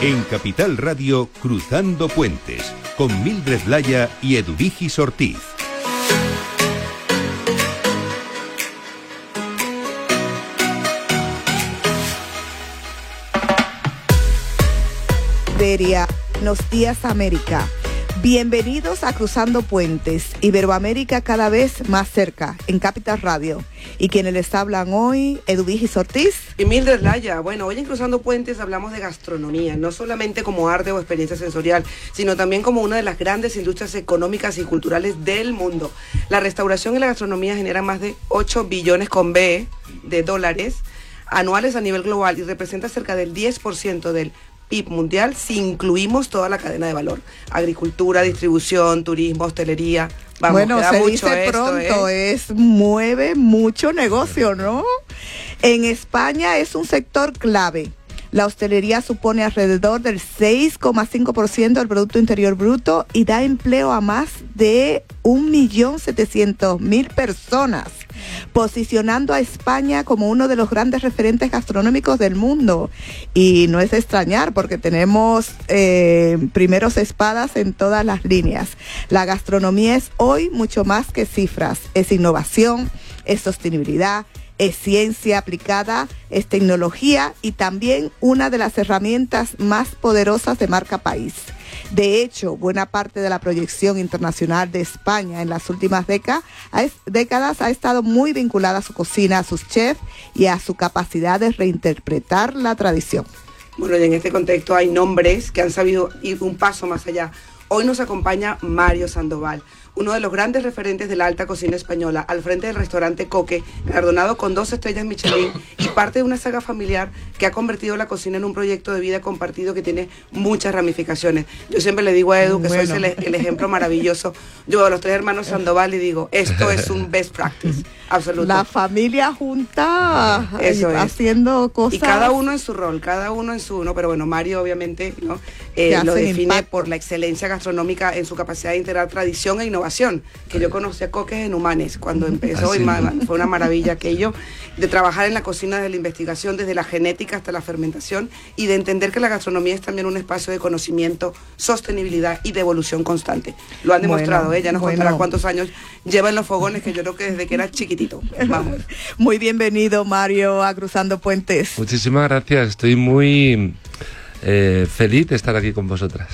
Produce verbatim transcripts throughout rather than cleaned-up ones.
En Capital Radio, Cruzando Puentes, con Mildred Laya y Edurigis Ortiz. Buenos días, América. Bienvenidos a Cruzando Puentes, Iberoamérica cada vez más cerca, en Capital Radio. Y quienes les hablan hoy, Edurigis Ortiz y Mildred Laya. Bueno, hoy en Cruzando Puentes hablamos de gastronomía, no solamente como arte o experiencia sensorial, sino también como una de las grandes industrias económicas y culturales del mundo. La restauración y la gastronomía generan más de ocho billones con B de dólares anuales a nivel global y representa cerca del diez por ciento del P I B mundial si incluimos toda la cadena de valor: agricultura, distribución, turismo, hostelería. Vamos, bueno, se mucho dice esto, pronto, ¿eh? es mueve mucho negocio, ¿no? En España es un sector clave. La hostelería supone alrededor del seis coma cinco por ciento del Producto Interior Bruto y da empleo a más de un millón setecientos mil personas, posicionando a España como uno de los grandes referentes gastronómicos del mundo. Y no es de extrañar porque tenemos eh, primeros espadas en todas las líneas. La gastronomía es hoy mucho más que cifras, es innovación, es sostenibilidad, es ciencia aplicada, es tecnología y también una de las herramientas más poderosas de marca país. De hecho, buena parte de la proyección internacional de España en las últimas décadas, décadas ha estado muy vinculada a su cocina, a sus chefs y a su capacidad de reinterpretar la tradición. Bueno, y en este contexto hay nombres que han sabido ir un paso más allá. Hoy nos acompaña Mario Sandoval, uno de los grandes referentes de la alta cocina española, al frente del restaurante Coque, galardonado con dos estrellas Michelin y parte de una saga familiar que ha convertido la cocina en un proyecto de vida compartido que tiene muchas ramificaciones. Yo siempre le digo a Edu que bueno. soy el, el ejemplo maravilloso. Yo a los tres hermanos Sandoval y digo, esto es un best practice, absoluto. La familia junta Eso es. haciendo cosas. Y cada uno en su rol, cada uno en su, ¿no? Pero bueno, Mario obviamente, ¿no? Eh, lo define impacto. Por la excelencia gastronómica en su capacidad de integrar tradición e innovación. Que yo conocí a Coques en Humanes cuando empezó, ¿Ah, sí? y fue una maravilla aquello de trabajar en la cocina desde la investigación, desde la genética hasta la fermentación, y de entender que la gastronomía es también un espacio de conocimiento, sostenibilidad y de evolución constante. Lo han demostrado, bueno, ella ¿eh? nos bueno. contará cuántos años lleva en los fogones, que yo creo que desde que era chiquitito. Vamos. Muy bienvenido, Mario, a Cruzando Puentes. Muchísimas gracias, estoy muy eh, feliz de estar aquí con vosotras.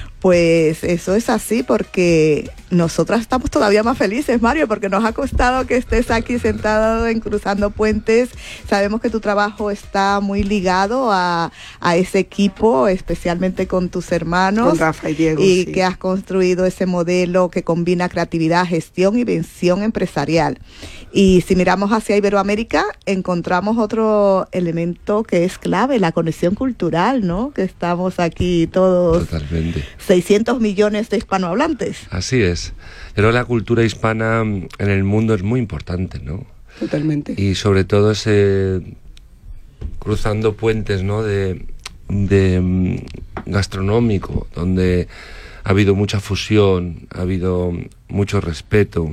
Pues eso es así porque nosotras estamos todavía más felices, Mario, porque nos ha costado que estés aquí sentado en Cruzando Puentes. Sabemos que tu trabajo está muy ligado a, a ese equipo, especialmente con tus hermanos. Con Rafa y Diego, Y sí. que has construido ese modelo que combina creatividad, gestión y visión empresarial. Y si miramos hacia Iberoamérica, encontramos otro elemento que es clave, la conexión cultural, ¿no? Que estamos aquí todos... Totalmente. seiscientos millones de hispanohablantes. Así es. Pero la cultura hispana en el mundo es muy importante, ¿no? Totalmente. Y sobre todo ese cruzando puentes, ¿no? De, de um, gastronómico, donde ha habido mucha fusión, ha habido mucho respeto,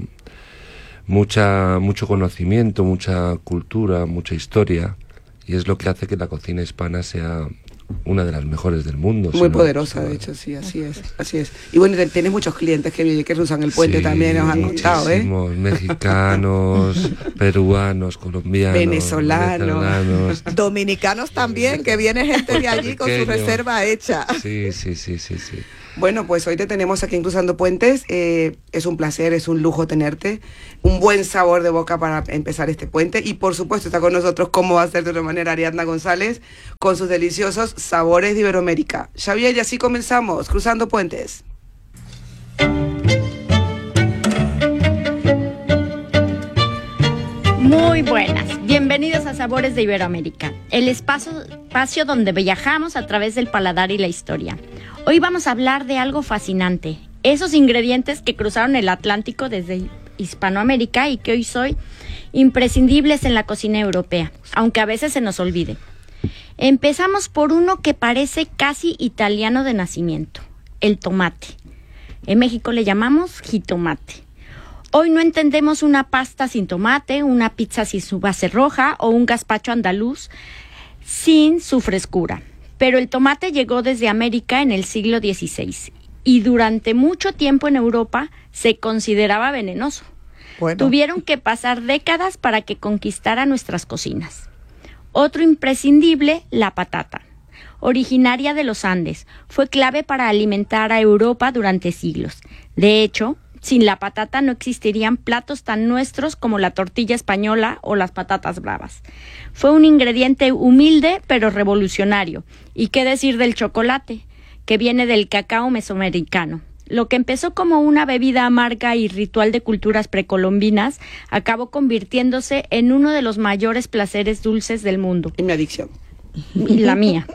mucha mucho conocimiento, mucha cultura, mucha historia, y es lo que hace que la cocina hispana sea una de las mejores del mundo. Muy poderosa, de hecho, sí, así es, así es. Y bueno, tienes muchos clientes que, que cruzan el puente, sí, también, nos han contado, ¿eh? Mexicanos, peruanos, colombianos, venezolanos, venezolanos, dominicanos también, que viene gente de allí con su reserva hecha. Sí, sí, sí, sí, sí. Bueno, pues hoy te tenemos aquí en Cruzando Puentes. Eh, es un placer, es un lujo tenerte. Un buen sabor de boca para empezar este puente. Y por supuesto está con nosotros, como va a ser de otra manera, Ariadna González, con sus deliciosos sabores de Iberoamérica. Xavier, y así comenzamos, Cruzando Puentes. Muy buenas, bienvenidos a Sabores de Iberoamérica, el espacio, espacio donde viajamos a través del paladar y la historia. Hoy vamos a hablar de algo fascinante, esos ingredientes que cruzaron el Atlántico desde Hispanoamérica y que hoy son imprescindibles en la cocina europea, aunque a veces se nos olvide. Empezamos por uno que parece casi italiano de nacimiento, el tomate. En México le llamamos jitomate. Hoy no entendemos una pasta sin tomate, una pizza sin su base roja o un gazpacho andaluz sin su frescura. Pero el tomate llegó desde América en el siglo dieciséis y durante mucho tiempo en Europa se consideraba venenoso. Bueno. Tuvieron que pasar décadas para que conquistara nuestras cocinas. Otro imprescindible, la patata. Originaria de los Andes, fue clave para alimentar a Europa durante siglos. De hecho, sin la patata no existirían platos tan nuestros como la tortilla española o las patatas bravas. Fue un ingrediente humilde pero revolucionario. ¿Y qué decir del chocolate, que viene del cacao mesoamericano? Lo que empezó como una bebida amarga y ritual de culturas precolombinas acabó convirtiéndose en uno de los mayores placeres dulces del mundo. Y mi adicción. Y la mía.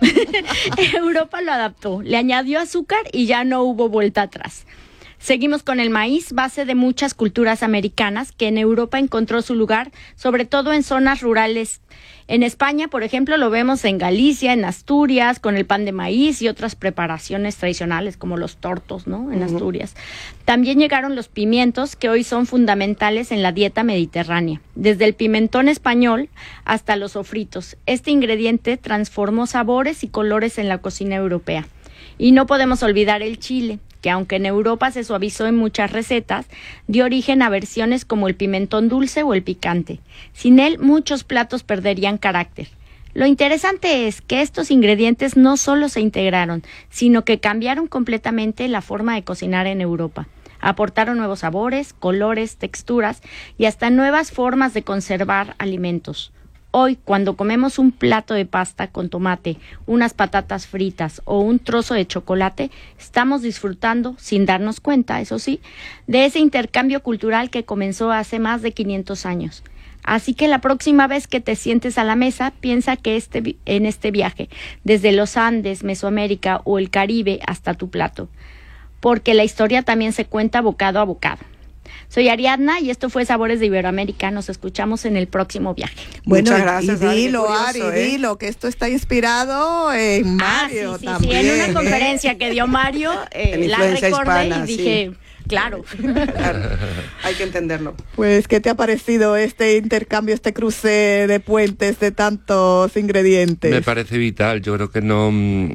Europa lo adaptó, le añadió azúcar y ya no hubo vuelta atrás. Seguimos con el maíz, base de muchas culturas americanas, que en Europa encontró su lugar, sobre todo en zonas rurales. En España, por ejemplo, lo vemos en Galicia, en Asturias, con el pan de maíz y otras preparaciones tradicionales, como los tortos, ¿no? En uh-huh. Asturias. También llegaron los pimientos, que hoy son fundamentales en la dieta mediterránea. Desde el pimentón español hasta los sofritos. Este ingrediente transformó sabores y colores en la cocina europea. Y no podemos olvidar el chile, que aunque en Europa se suavizó en muchas recetas, dio origen a versiones como el pimentón dulce o el picante. Sin él, muchos platos perderían carácter. Lo interesante es que estos ingredientes no solo se integraron, sino que cambiaron completamente la forma de cocinar en Europa. Aportaron nuevos sabores, colores, texturas y hasta nuevas formas de conservar alimentos. Hoy, cuando comemos un plato de pasta con tomate, unas patatas fritas o un trozo de chocolate, estamos disfrutando, sin darnos cuenta, eso sí, de ese intercambio cultural que comenzó hace más de quinientos años. Así que la próxima vez que te sientes a la mesa, piensa que este, en este viaje, desde los Andes, Mesoamérica o el Caribe hasta tu plato, porque la historia también se cuenta bocado a bocado. Soy Ariadna y esto fue Sabores de Iberoamérica. Nos escuchamos en el próximo viaje. Bueno, muchas gracias. Y dilo, Ari, ¿eh? dilo, que esto está inspirado en Mario ah, sí, sí, también. Sí, en una conferencia que dio Mario, eh, la recordé hispana, y dije... Sí. Claro. claro. Hay que entenderlo. Pues, ¿qué te ha parecido este intercambio, este cruce de puentes de tantos ingredientes? Me parece vital. Yo creo que no,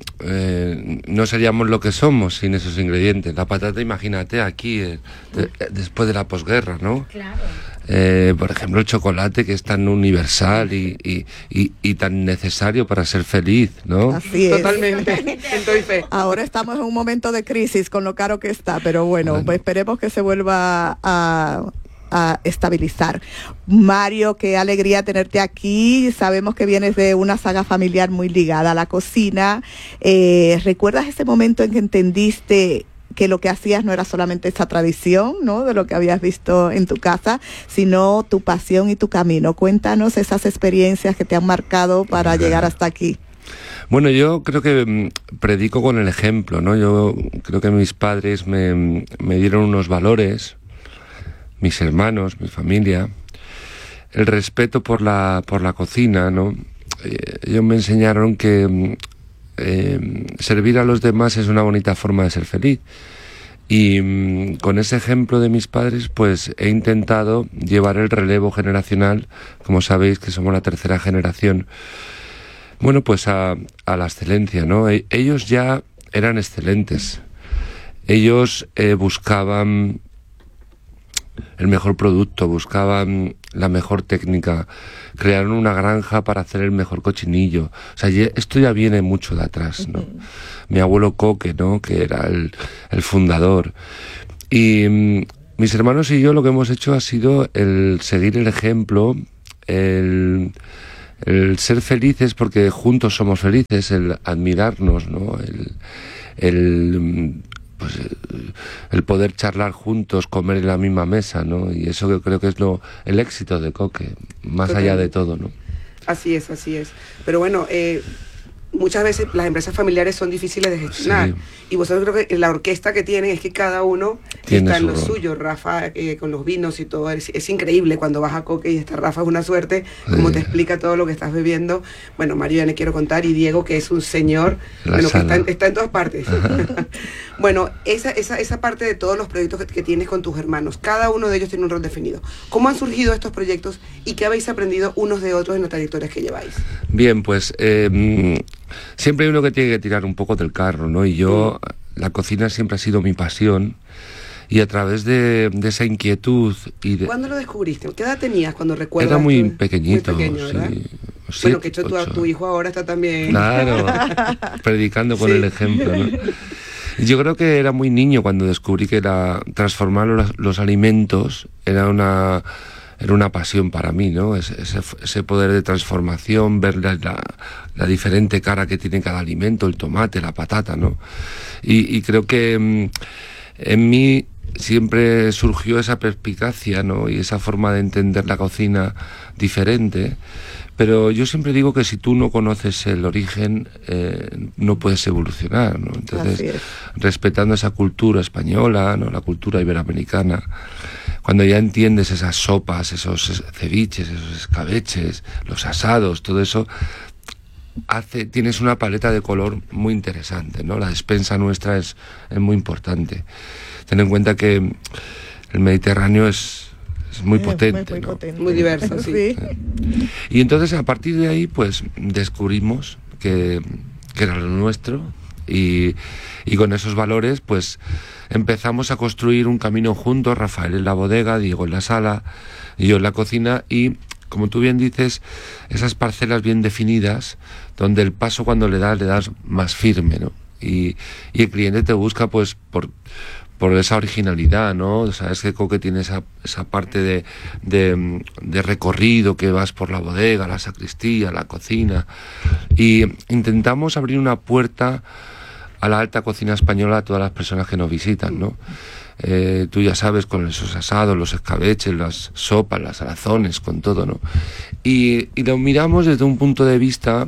eh, no seríamos lo que somos sin esos ingredientes. La patata, imagínate, aquí, eh, de, después de la posguerra, ¿no? Claro. Eh, por ejemplo, el chocolate, que es tan universal y, y, y, y tan necesario para ser feliz, ¿no? Así es. Totalmente. Estoy fe. Ahora estamos en un momento de crisis con lo caro que está, pero bueno, bueno. pues esperemos que se vuelva a... a estabilizar. Mario, qué alegría tenerte aquí. Sabemos que vienes de una saga familiar muy ligada a la cocina. Eh, ¿Recuerdas ese momento en que entendiste que lo que hacías no era solamente esa tradición, ¿no?, de lo que habías visto en tu casa, sino tu pasión y tu camino? Cuéntanos esas experiencias que te han marcado para llegar hasta aquí. Bueno, yo creo que mmm, predico con el ejemplo, ¿no? Yo creo que mis padres me, me dieron unos valores, mis hermanos, mi familia, el respeto por la por la cocina, ¿no? Eh, ellos me enseñaron que eh, servir a los demás es una bonita forma de ser feliz. Y mmm, con ese ejemplo de mis padres, pues he intentado llevar el relevo generacional, como sabéis que somos la tercera generación, bueno, pues a, a la excelencia, ¿no? E- ellos ya eran excelentes. Ellos eh, buscaban el mejor producto, buscaban la mejor técnica, crearon una granja para hacer el mejor cochinillo. O sea, esto ya viene mucho de atrás, ¿no? Uh-huh. Mi abuelo Coque, ¿no?, que era el, el fundador. Y mm, mis hermanos y yo lo que hemos hecho ha sido el seguir el ejemplo, el, el ser felices porque juntos somos felices, el admirarnos, ¿no?, el... el pues el poder charlar juntos, comer en la misma mesa, ¿no? Y eso yo creo que es lo el éxito de Coque, más Totalmente. allá de todo, ¿no? Así es, así es. Pero bueno, eh, muchas veces las empresas familiares son difíciles de gestionar. Sí. Y vosotros creo que la orquesta que tienen es que cada uno Tiene está en lo rol. suyo. Rafa eh, con los vinos y todo, es, es increíble cuando vas a Coque y está Rafa, es una suerte, sí. como te explica todo lo que estás bebiendo. Bueno, Mario ya le quiero contar, y Diego, que es un señor, bueno, que está en, está en todas partes. Bueno, esa, esa, esa parte de todos los proyectos que, que tienes con tus hermanos, cada uno de ellos tiene un rol definido. ¿Cómo han surgido estos proyectos y qué habéis aprendido unos de otros en las trayectorias que lleváis? Bien, pues... Eh, siempre hay uno que tiene que tirar un poco del carro, ¿no? Y yo, mm. la cocina siempre ha sido mi pasión. Y a través de, de esa inquietud y de... ¿Cuándo lo descubriste? ¿Qué edad tenías cuando recuerdas? Era muy tu... pequeñito, muy pequeño, ¿verdad? Sí. Bueno, Siete, que hecho tu, ocho. tu hijo ahora está también... Claro, predicando con sí. el ejemplo, ¿no? Y yo creo que era muy niño cuando descubrí que la, transformar los, los alimentos era una... era una pasión para mí, ¿no? Ese, ese, ese poder de transformación, ver la, la, la diferente cara que tiene cada alimento, el tomate, la patata, ¿no? Y, y creo que mmm, en mí siempre surgió esa perspicacia, ¿no? Y esa forma de entender la cocina diferente. Pero yo siempre digo que si tú no conoces el origen, eh, no puedes evolucionar, ¿no? Entonces, respetando esa cultura española, ¿no? La cultura iberoamericana, cuando ya entiendes esas sopas, esos ceviches, esos escabeches, los asados, todo eso, hace, tienes una paleta de color muy interesante, ¿no? La despensa nuestra es, es muy importante. Ten en cuenta que el Mediterráneo es, es muy potente, muy, muy, ¿no? potente. Muy diverso, sí. sí. Y entonces a partir de ahí pues descubrimos que, que era lo nuestro y, y con esos valores pues empezamos a construir un camino juntos, Rafael en la bodega, Diego en la sala y yo en la cocina, y como tú bien dices, esas parcelas bien definidas donde el paso cuando le das, le das más firme, ¿no? Y, y el cliente te busca pues por... por esa originalidad, ¿no? Sabes que Coque tiene esa, esa parte de, de, de recorrido, que vas por la bodega, la sacristía, la cocina, y intentamos abrir una puerta a la alta cocina española a todas las personas que nos visitan, ¿no? Eh, tú ya sabes, con esos asados, los escabeches, las sopas, las salazones, con todo, ¿no? Y, y lo miramos desde un punto de vista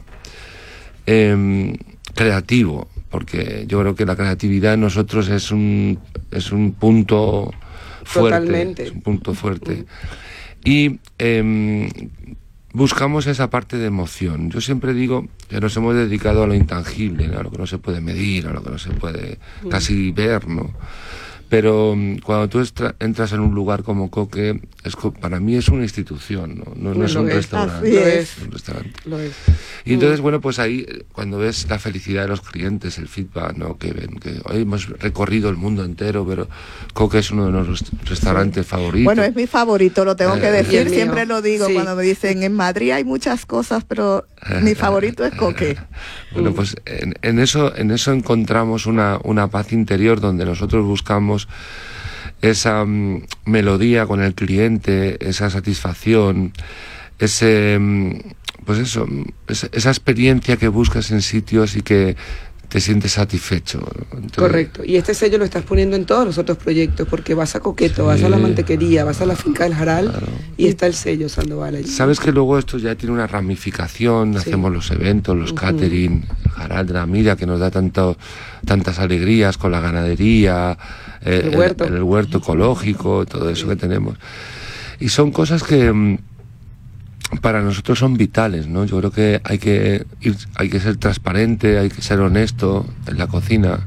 eh, creativo, porque yo creo que la creatividad en nosotros es un es un punto fuerte. Totalmente. Es un punto fuerte. Y eh, buscamos esa parte de emoción. Yo siempre digo que nos hemos dedicado a lo intangible, ¿no? A lo que no se puede medir, a lo que no se puede casi ver, ¿no? Pero um, cuando tú estra- entras en un lugar como Coque, es co- para mí es una institución, no, no, no es un es. restaurante. Así es. Es un restaurante. Lo es. Y entonces, bueno, pues ahí, cuando ves la felicidad de los clientes, el feedback, ¿no? Que ven que hoy hemos recorrido el mundo entero, pero Coque es uno de nuestros restaurantes favoritos. Bueno, es mi favorito, lo tengo que Eh, decir, y el siempre mío. lo digo Sí. cuando me dicen, en Madrid hay muchas cosas, pero mi favorito es Coque. Bueno, pues en, en eso en eso encontramos una, una paz interior donde nosotros buscamos esa um, melodía con el cliente, esa satisfacción, ese, um, pues eso, esa, esa experiencia que buscas en sitios y que te sientes satisfecho, ¿no? Entonces, correcto. Y este sello lo estás poniendo en todos los otros proyectos, porque vas a Coqueto, Sí. vas a la mantequería, vas a la finca del Jaral, Claro. y está el sello Sandoval allí. Sabes que luego esto ya tiene una ramificación, Sí. hacemos los eventos, los Ujú. catering, el Jaral de la Mira, que nos da tanto, tantas alegrías con la ganadería, eh, El huerto. el, el huerto ecológico, todo eso que tenemos. Y son cosas que mm, para nosotros son vitales, ¿no? Yo creo que hay que ir, hay que ser transparente, hay que ser honesto en la cocina.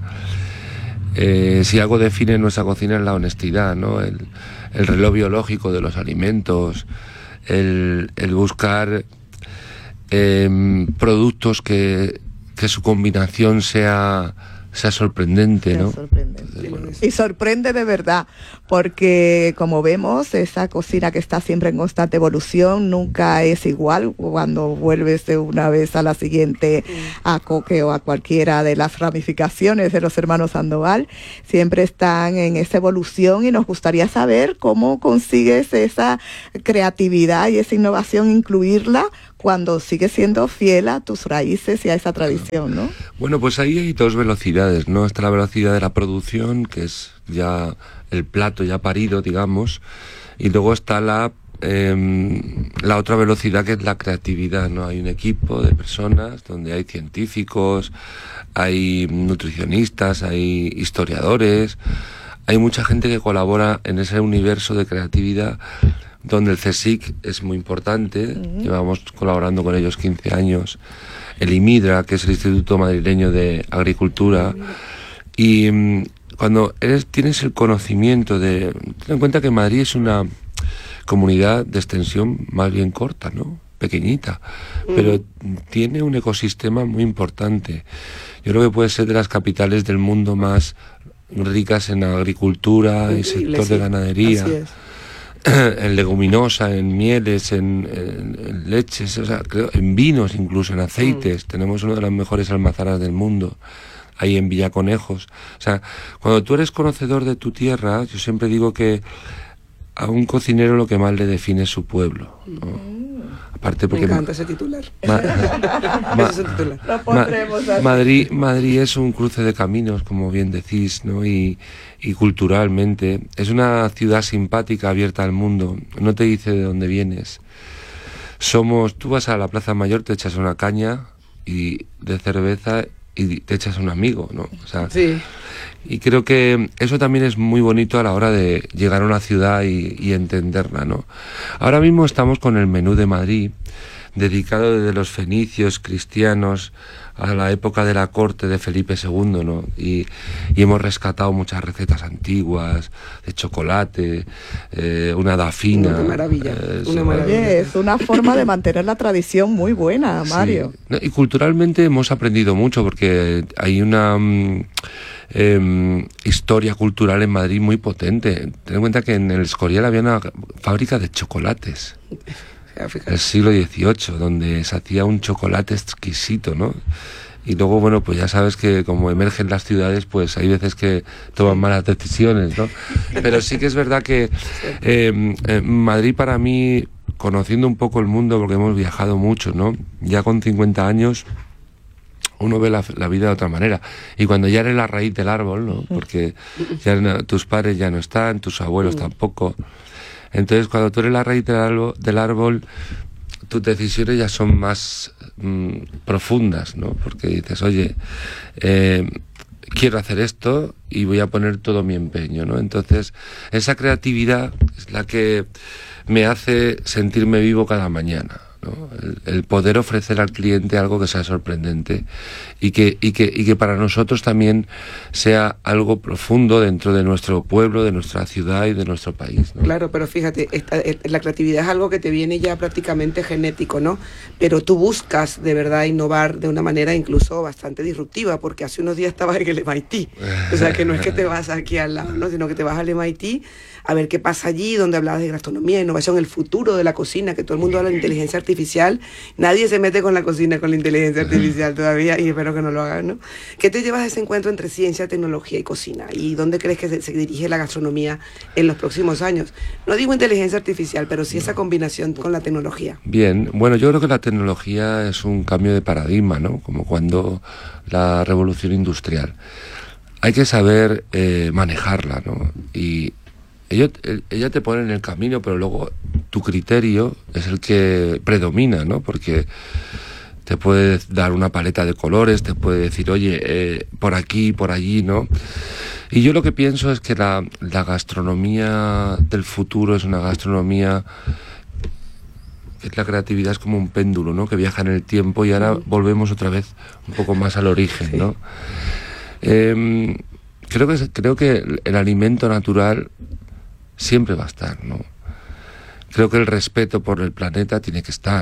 Eh, si algo define nuestra cocina es la honestidad, ¿no? El, el reloj biológico de los alimentos, el, el buscar eh, productos que, que su combinación sea, sea sorprendente, ¿no? Sorprendente. Entonces, bueno, Y sorprende de verdad, porque como vemos, esa cocina que está siempre en constante evolución nunca es igual cuando vuelves de una vez a la siguiente a Coque o a cualquiera de las ramificaciones de los hermanos Sandoval. Siempre están en esa evolución y nos gustaría saber cómo consigues esa creatividad y esa innovación, incluirla cuando sigues siendo fiel a tus raíces y a esa tradición, ¿no? Bueno, pues ahí hay dos velocidades, ¿no? Está la velocidad de la producción, que es ya el plato ya parido, digamos, y luego está la eh, la otra velocidad, que es la creatividad, ¿no? Hay un equipo de personas donde hay científicos, hay nutricionistas, hay historiadores, hay mucha gente que colabora en ese universo de creatividad donde el CSIC es muy importante. Uh-huh. Llevamos colaborando con ellos quince años, el IMIDRA, que es el Instituto Madrileño de Agricultura, uh-huh. y um, cuando eres, tienes el conocimiento de... Ten en cuenta que Madrid es una comunidad de extensión más bien corta, ¿no? pequeñita, mm. pero tiene un ecosistema muy importante. Yo creo que puede ser de las capitales del mundo más ricas en agricultura y sector sí, de ganadería, en leguminosa, en mieles, en, en, en leches, o sea, creo, en vinos incluso, en aceites. Mm. Tenemos una de las mejores almazaras del mundo, ahí en Villaconejos. O sea, cuando tú eres conocedor de tu tierra, yo siempre digo que a un cocinero lo que más le define es su pueblo, ¿no? Mm. Aparte porque me encanta ese titular. Ma ma ese titular. Ma ma Madrid, Madrid es un cruce de caminos, como bien decís, ¿no? Y, y culturalmente es una ciudad simpática, abierta al mundo. No te dice de dónde vienes. Somos, tú vas a la Plaza Mayor, te echas una caña y de cerveza y te echas un amigo, ¿no? O sea, sí. Y creo que eso también es muy bonito a la hora de llegar a una ciudad y, y entenderla, ¿no? Ahora mismo estamos con el menú de Madrid, dedicado desde los fenicios, cristianos, a la época de la corte de Felipe segundo, ¿no? Y, y hemos rescatado muchas recetas antiguas, de chocolate, eh, una dafina. Una maravilla. Eh, una maravilla. Es una forma de mantener la tradición muy buena, Mario. Sí. No, y culturalmente hemos aprendido mucho, porque hay una... Um, Eh, historia cultural en Madrid muy potente. Ten en cuenta que en el Escorial había una fábrica de chocolates del siglo dieciocho, donde se hacía un chocolate exquisito, ¿no? Y luego, bueno, pues ya sabes que como emergen las ciudades, pues hay veces que toman malas decisiones, ¿no? Pero sí que es verdad que eh, eh, Madrid para mí, conociendo un poco el mundo, porque hemos viajado mucho, ¿no? Ya con cincuenta años uno ve la, la vida de otra manera. Y cuando ya eres la raíz del árbol, ¿no? Porque ya no, tus padres ya no están, tus abuelos tampoco. Entonces, cuando tú eres la raíz del árbol, del árbol tus decisiones ya son más mmm, profundas, ¿no? Porque dices, oye, eh, quiero hacer esto y voy a poner todo mi empeño, ¿no? Entonces, esa creatividad es la que me hace sentirme vivo cada mañana, ¿no? El, el poder ofrecer al cliente algo que sea sorprendente y que, y que, y que para nosotros también sea algo profundo dentro de nuestro pueblo, de nuestra ciudad y de nuestro país, ¿no? Claro, pero fíjate, esta, la creatividad es algo que te viene ya prácticamente genético, ¿no? Pero tú buscas de verdad innovar de una manera incluso bastante disruptiva, porque hace unos días estabas en el M I T, o sea que no es que te vas aquí al lado, ¿no? Sino que te vas al M I T a ver qué pasa allí, donde hablabas de gastronomía, innovación, el futuro de la cocina, que todo el mundo habla de inteligencia artificial. Nadie se mete con la cocina, con la inteligencia artificial todavía, y espero que no lo hagan, ¿no? ¿Qué te llevas de ese encuentro entre ciencia, tecnología y cocina? ¿Y dónde crees que se, se dirige la gastronomía en los próximos años? No digo inteligencia artificial, pero sí esa combinación con la tecnología. Bien, bueno, yo creo que la tecnología es un cambio de paradigma, ¿no? Como cuando la revolución industrial. Hay que saber eh, manejarla, ¿no? Y Ella, ella te pone en el camino, pero luego tu criterio es el que predomina, ¿no? Porque te puede dar una paleta de colores, te puede decir, oye, eh, por aquí, por allí, ¿no? Y yo lo que pienso es que la, la gastronomía del futuro es una gastronomía que la creatividad es como un péndulo, ¿no? Que viaja en el tiempo y ahora volvemos otra vez un poco más al origen, ¿no? Eh, creo que, creo que el alimento natural siempre va a estar, ¿no? Creo que el respeto por el planeta tiene que estar.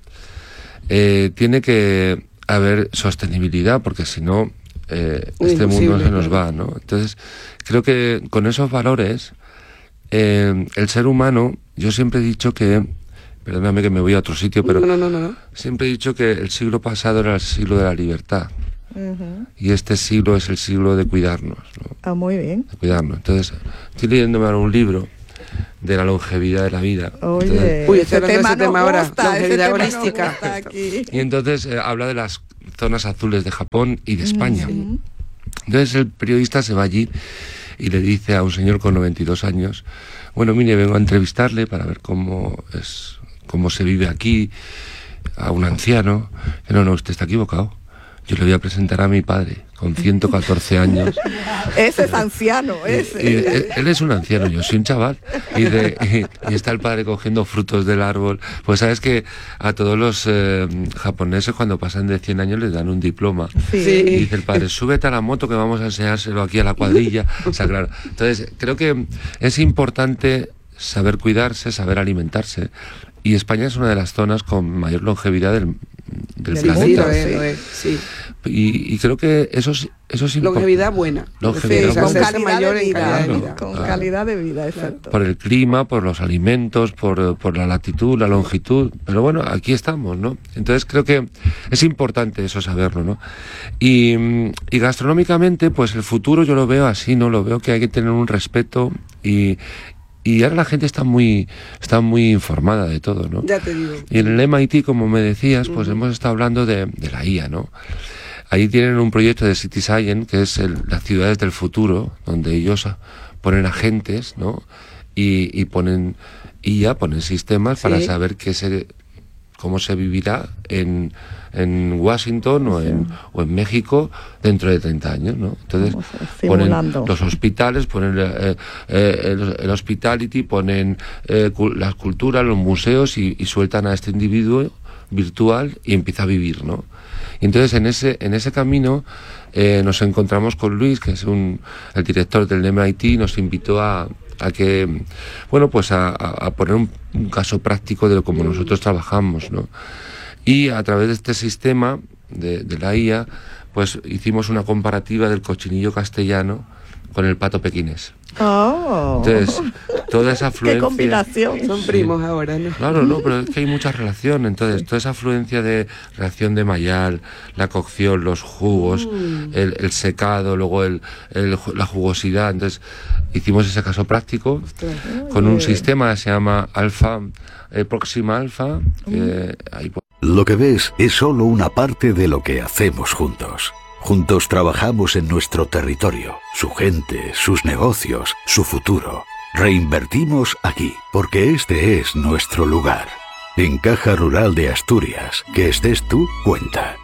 Eh, tiene que haber sostenibilidad, porque si no, eh, este mundo se nos va, ¿no? Entonces, creo que con esos valores, eh, el ser humano, yo siempre he dicho que, perdóname que me voy a otro sitio, pero no, no, no, no. siempre he dicho que el siglo pasado era el siglo de la libertad. Uh-huh. Y este siglo es el siglo de cuidarnos, ¿no? Ah, muy bien. De cuidarnos. Entonces, estoy leyéndome ahora un libro de la longevidad de la vida. Oye, entonces, uy, ese tema, ese tema ahora, gusta, longevidad holística. Y entonces eh, habla de las zonas azules de Japón y de España. Uh-huh. Entonces el periodista se va allí y le dice a un señor con noventa y dos años, bueno, mire, vengo a entrevistarle para ver cómo es, cómo se vive aquí, a un anciano. No, no, usted está equivocado. Yo le voy a presentar a mi padre, con ciento catorce años. Ese es anciano, ese. Y, y, él, él es un anciano, yo soy un chaval. Y, de, y, y está el padre cogiendo frutos del árbol. Pues sabes que a todos los eh, japoneses cuando pasan de cien años les dan un diploma. Sí. Y dice el padre, súbete a la moto que vamos a enseñárselo aquí a la cuadrilla. O sea, claro. Entonces, creo que es importante saber cuidarse, saber alimentarse. y España es una de las zonas con mayor longevidad del, del sí, planeta. Sí, lo es, lo es, sí. Y, y creo que eso es, eso es importante. Longevidad buena. Longevidad sí, buena. Con calidad mayor de vida. En calidad Claro, de vida. con claro. calidad de vida, exacto. Por el clima, por los alimentos, por, por la latitud, la longitud. Pero bueno, aquí estamos, ¿no? Entonces creo que es importante eso saberlo, ¿no? Y, y gastronómicamente, pues el futuro yo lo veo así, ¿no? Lo veo que hay que tener un respeto y... Y ahora la gente está muy está muy informada de todo, ¿no? Ya te digo. Y en el M I T, como me decías, pues Uh-huh. hemos estado hablando de, de la I A, ¿no? Ahí tienen un proyecto de City Science, que es el, las ciudades del futuro, donde ellos ponen agentes, ¿no? Y, y ponen I A, ponen sistemas Sí. para saber qué se, cómo se vivirá en, en Washington o en, o en México dentro de treinta años, ¿no? Entonces ponen Simulando. los hospitales, ponen eh, eh, el, el hospitality, ponen eh, cu- las culturas, los museos y, y sueltan a este individuo virtual y empieza a vivir, ¿no? Y entonces en ese en ese camino eh, nos encontramos con Luis, que es un el director del M I T, nos invitó a a que, bueno, pues a, a, a poner un, un caso práctico de cómo nosotros trabajamos, ¿no? Y a través de este sistema de, de la I A, pues hicimos una comparativa del cochinillo castellano con el pato pequinés. Oh. Entonces, toda esa Qué afluencia... combinación. Son primos ahora, ¿no? Claro, no, pero es que hay mucha relación. Entonces, toda esa afluencia de reacción de Maillard, la cocción, los jugos, Mm. el, el secado, luego el, el ju- la jugosidad. Entonces, hicimos ese caso práctico con un sistema que se llama Alpha, eh, Proxima Alpha, que ahí po- Lo que ves es solo una parte de lo que hacemos juntos. Juntos trabajamos en nuestro territorio, su gente, sus negocios, su futuro. Reinvertimos aquí, porque este es nuestro lugar. En Caja Rural de Asturias, que estés tú, cuenta.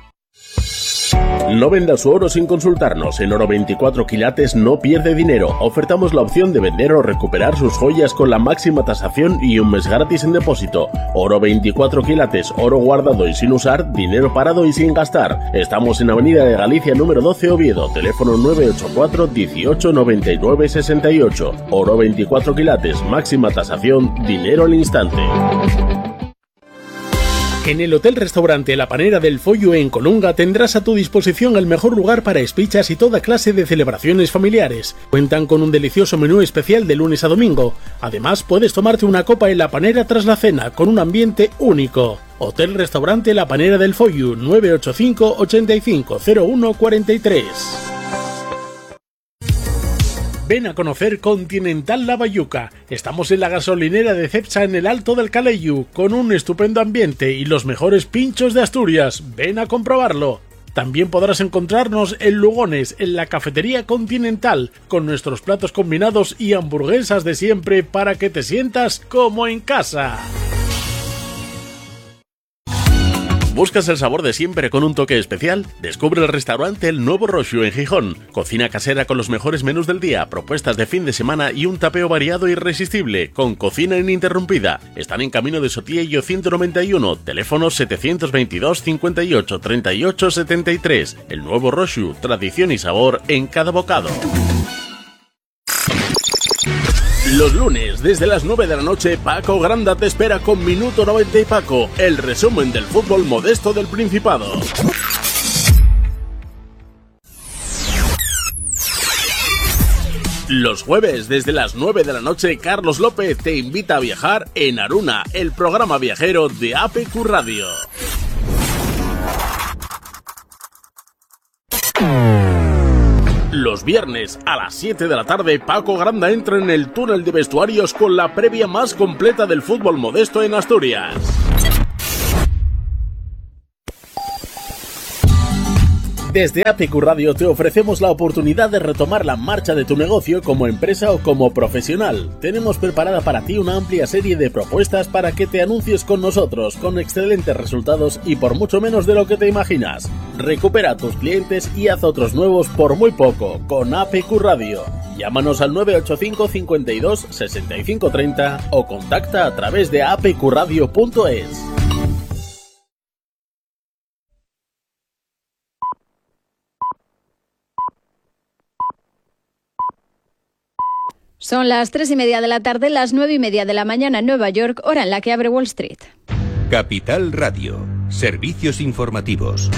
No venda su oro sin consultarnos. En Oro veinticuatro quilates no pierde dinero. Ofertamos la opción de vender o recuperar sus joyas con la máxima tasación y un mes gratis en depósito. Oro veinticuatro quilates, oro guardado y sin usar, dinero parado y sin gastar. Estamos en Avenida de Galicia número doce, Oviedo. Teléfono nueve ocho cuatro, dieciocho, noventa y nueve, sesenta y ocho. Oro veinticuatro quilates, máxima tasación, dinero al instante. En el Hotel Restaurante La Panera del Follo en Colunga tendrás a tu disposición el mejor lugar para espichas y toda clase de celebraciones familiares. Cuentan con un delicioso menú especial de lunes a domingo. Además, puedes tomarte una copa en La Panera tras la cena, con un ambiente único. Hotel Restaurante La Panera del Follo, nueve ocho cinco, ochenta y cinco, cero uno cuarenta y tres. Ven a conocer Continental La Bayuca. Estamos en la gasolinera de Cepsa en el Alto del Caleyu, con un estupendo ambiente y los mejores pinchos de Asturias. Ven a comprobarlo. También podrás encontrarnos en Lugones, en la cafetería Continental, con nuestros platos combinados y hamburguesas de siempre para que te sientas como en casa. ¿Buscas el sabor de siempre con un toque especial? Descubre el restaurante El Nuevo Roxo en Gijón. Cocina casera con los mejores menús del día, propuestas de fin de semana y un tapeo variado e irresistible, con cocina ininterrumpida. Están en camino de Sotillo ciento noventa y uno, teléfono setecientos veintidós, cincuenta y ocho, treinta y ocho, setenta y tres. El Nuevo Roxo, tradición y sabor en cada bocado. Los lunes, desde las nueve de la noche, Paco Granda te espera con Minuto noventa y Paco, el resumen del fútbol modesto del Principado. Los jueves, desde las nueve de la noche, Carlos López te invita a viajar en Aruna, el programa viajero de A P Q Radio. Los viernes a las siete de la tarde, Paco Granda entra en el túnel de vestuarios con la previa más completa del fútbol modesto en Asturias. Desde A P Q Radio te ofrecemos la oportunidad de retomar la marcha de tu negocio como empresa o como profesional. Tenemos preparada para ti una amplia serie de propuestas para que te anuncies con nosotros, con excelentes resultados y por mucho menos de lo que te imaginas. Recupera a tus clientes y haz otros nuevos por muy poco, con A P Q Radio. Llámanos al nueve ocho cinco, cincuenta y dos, sesenta y cinco treinta o contacta a través de a p q radio punto es. Son las tres y media de la tarde, las nueve y media de la mañana en Nueva York, hora en la que abre Wall Street. Capital Radio, servicios informativos.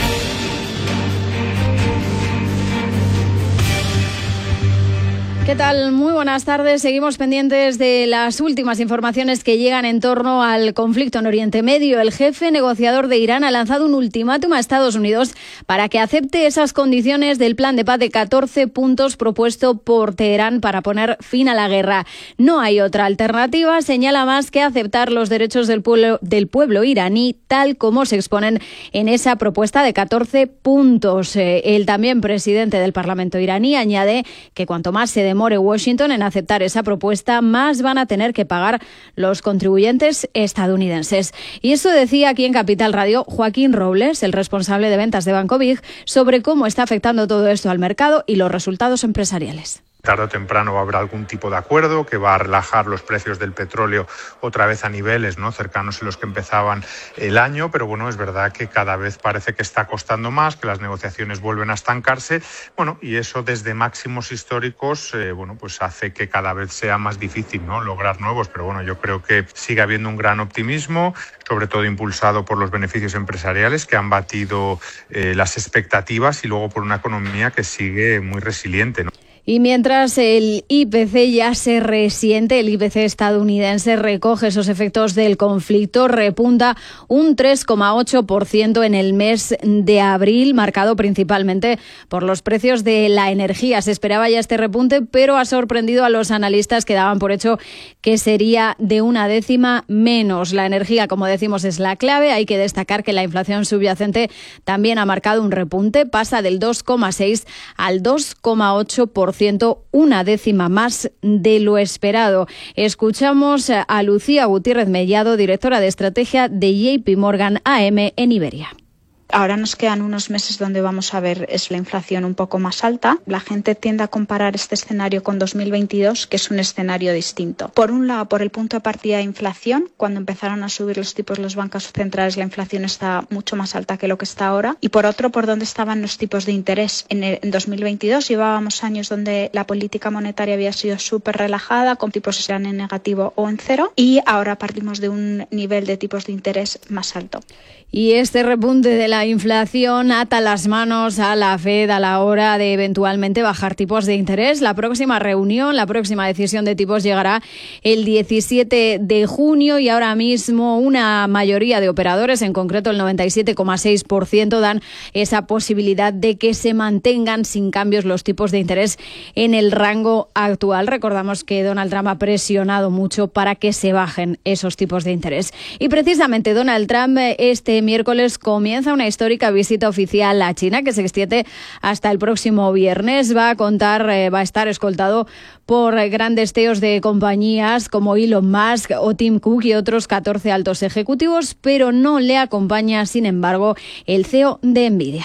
¿Qué tal? Muy buenas tardes. Seguimos pendientes de las últimas informaciones que llegan en torno al conflicto en Oriente Medio. El jefe negociador de Irán ha lanzado un ultimátum a Estados Unidos para que acepte esas condiciones del plan de paz de catorce puntos propuesto por Teherán para poner fin a la guerra. No hay otra alternativa, señala, más que aceptar los derechos del pueblo, del pueblo iraní tal como se exponen en esa propuesta de catorce puntos. El también presidente del Parlamento iraní añade que cuanto más se demore Washington en aceptar esa propuesta, más van a tener que pagar los contribuyentes estadounidenses. Y eso decía aquí en Capital Radio Joaquín Robles, el responsable de ventas de Banco Big, sobre cómo está afectando todo esto al mercado y los resultados empresariales. Tarde o temprano va a haber algún tipo de acuerdo que va a relajar los precios del petróleo otra vez a niveles, ¿no?, cercanos a los que empezaban el año, pero bueno, es verdad que cada vez parece que está costando más, que las negociaciones vuelven a estancarse, bueno, y eso desde máximos históricos, eh, bueno, pues hace que cada vez sea más difícil, ¿no?, lograr nuevos, pero bueno, yo creo que sigue habiendo un gran optimismo, sobre todo impulsado por los beneficios empresariales que han batido eh, las expectativas y luego por una economía que sigue muy resiliente, ¿no? Y mientras el I P C ya se resiente, el I P C estadounidense recoge esos efectos del conflicto, repunta un tres coma ocho por ciento en el mes de abril, marcado principalmente por los precios de la energía. Se esperaba ya este repunte, pero ha sorprendido a los analistas que daban por hecho que sería de una décima menos. La energía, como decimos, es la clave. Hay que destacar que la inflación subyacente también ha marcado un repunte, pasa del dos coma seis al dos coma ocho por ciento, una décima más de lo esperado. Escuchamos a Lucía Gutiérrez Mellado, directora de estrategia de J P Morgan A M en Iberia. Ahora nos quedan unos meses donde vamos a ver es la inflación un poco más alta. La gente tiende a comparar este escenario con dos mil veintidós, que es un escenario distinto. Por un lado, por el punto de partida de inflación, cuando empezaron a subir los tipos los bancos centrales, la inflación está mucho más alta que lo que está ahora. Y por otro, por dónde estaban los tipos de interés. En, el, en dos mil veintidós llevábamos años donde la política monetaria había sido súper relajada, con tipos que eran en negativo o en cero. Y ahora partimos de un nivel de tipos de interés más alto. Y este repunte de la inflación ata las manos a la Fed a la hora de eventualmente bajar tipos de interés. La próxima reunión, la próxima decisión de tipos llegará el diecisiete de junio y ahora mismo una mayoría de operadores, en concreto el noventa y siete coma seis por ciento, dan esa posibilidad de que se mantengan sin cambios los tipos de interés en el rango actual. Recordamos que Donald Trump ha presionado mucho para que se bajen esos tipos de interés. Y precisamente Donald Trump este miércoles comienza una histórica visita oficial a China que se extiende hasta el próximo viernes. Va a contar, eh, va a estar escoltado por grandes C E Os de compañías como Elon Musk o Tim Cook y otros catorce altos ejecutivos, pero no le acompaña, sin embargo, el C E O de Nvidia.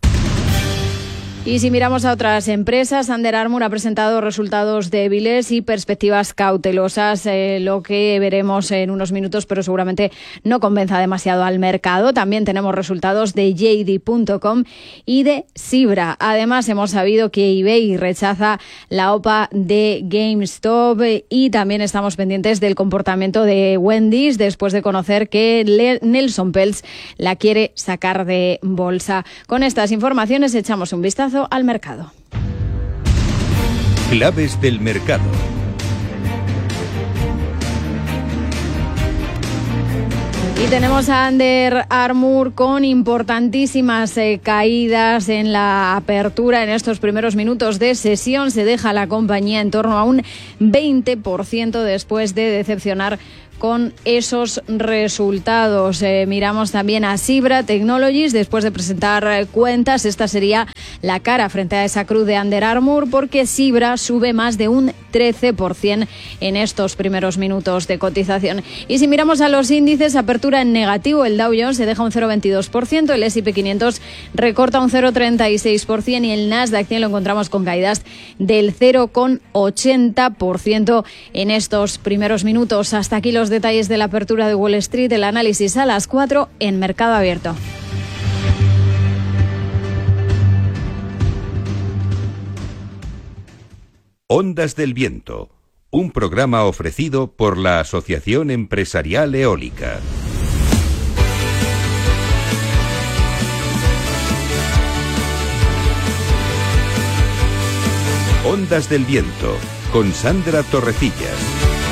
Y si miramos a otras empresas, Under Armour ha presentado resultados débiles y perspectivas cautelosas, eh, lo que veremos en unos minutos, pero seguramente no convenza demasiado al mercado. También tenemos resultados de J D punto com y de Zebra. Además, hemos sabido que eBay rechaza la O P A de GameStop y también estamos pendientes del comportamiento de Wendy's después de conocer que Nelson Peltz la quiere sacar de bolsa. Con estas informaciones echamos un vistazo al mercado. Claves del mercado. Y tenemos a Under Armour con importantísimas eh, caídas en la apertura en estos primeros minutos de sesión. Se deja la compañía en torno a un veinte por ciento después de decepcionar con esos resultados. Eh, miramos también a Zebra Technologies después de presentar eh, cuentas. Esta sería la cara frente a esa cruz de Under Armour, porque Zebra sube más de un trece por ciento en estos primeros minutos de cotización. Y si miramos a los índices, apertura en negativo. El Dow Jones se deja un cero coma veintidós por ciento, el ese y pe quinientos recorta un cero coma treinta y seis por ciento y el Nasdaq cien lo encontramos con caídas del cero coma ochenta por ciento en estos primeros minutos. Hasta aquí los detalles de la apertura de Wall Street, el análisis a las cuatro en Mercado Abierto. Ondas del Viento, un programa ofrecido por la Asociación Empresarial Eólica. Ondas del Viento, con Sandra Torrecillas.